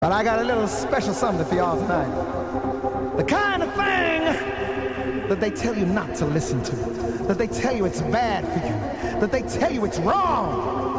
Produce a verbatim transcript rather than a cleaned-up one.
But I got a little special something for y'all tonight. The kind of thing that they tell you not to listen to, that they tell you it's bad for you, that they tell you it's wrong.